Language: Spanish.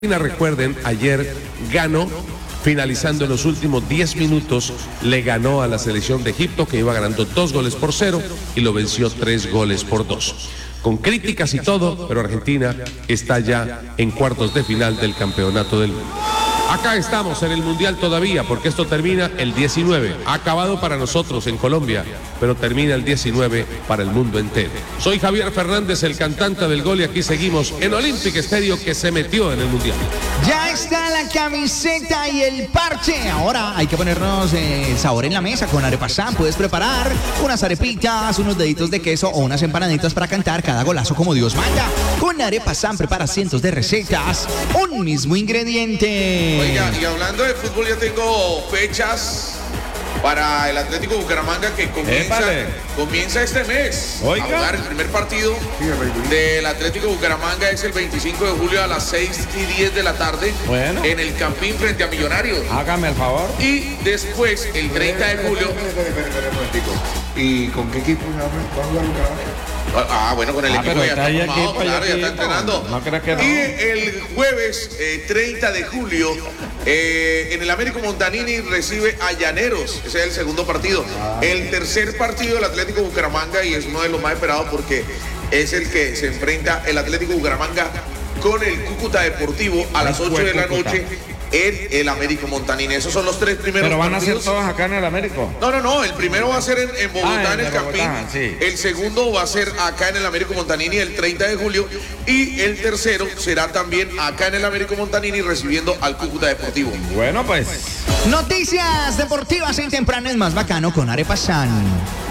Recuerden, ayer ganó, finalizando en los últimos 10 minutos, le ganó a la selección de Egipto, que iba ganando 2-0 y lo venció 3-2. Con críticas y todo, pero Argentina está ya en cuartos de final del campeonato del mundo. Acá estamos en el Mundial todavía, porque esto termina el 19. Ha acabado para nosotros en Colombia, pero termina el 19 para el mundo entero. Soy Javier Fernández, el cantante del gol, y aquí seguimos en Olympic Stadium, que se metió en el Mundial. Ya está la camiseta y el parche. Ahora hay que ponernos sabor en la mesa con Arepasán. Puedes preparar unas arepitas, unos deditos de queso o unas empanaditas para cantar cada golazo como Dios manda. Con Arepasán prepara cientos de recetas, un mismo ingrediente. Oiga, y hablando de fútbol, ya tengo fechas para el Atlético Bucaramanga que comienza este mes. Oiga. A jugar el primer partido del Atlético Bucaramanga es el 25 de julio a las 6:10 de la tarde. Bueno. En el Campín frente a Millonarios. Hágame el favor. Y después, el 30 de julio... ¿Y con qué equipo va a jugar Bucaramanga? Bueno, con el equipo pero ya está está formado, equipo, claro, ya está entrenando. No creo que no. Y el jueves 30 de julio, en el Américo Montanini recibe a Llaneros. Ese es el segundo partido. El tercer partido del Atlético Bucaramanga, y es uno de los más esperados porque es el que se enfrenta el Atlético Bucaramanga con el Cúcuta Deportivo a las 8 de la noche en el Américo Montanini. Esos son los tres primeros Pero van partidos. a ser todos acá en el Américo. No, el primero va a ser en Bogotá, en el Campín. Sí. El segundo va a ser acá en el Américo Montanini el 30 de julio. Y el tercero será también acá en el Américo Montanini recibiendo al Cúcuta Deportivo. Bueno, pues. Noticias deportivas en temprano es más bacano con Arepasán.